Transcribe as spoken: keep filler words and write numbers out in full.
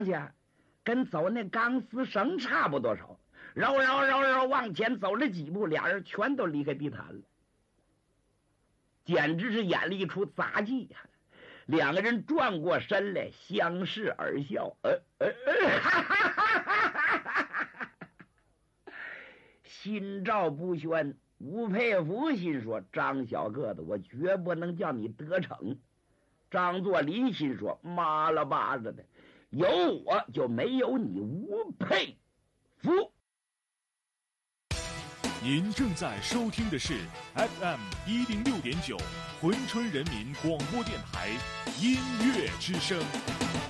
去，跟走那钢丝绳差不多少。绕绕绕绕往前走了几步，俩人全都离开地毯了，简直是演了一出杂技呀！两个人转过身来，相视而笑。呃呃呃，哈哈哈哈哈哈！心照不宣。吴佩孚心说：“张小个子，我绝不能叫你得逞。”张作霖心说：“妈了巴子的，有我就没有你吴佩孚。” 您正在收听的是 F M 一零六点九，珲春人民广播电台音乐之声。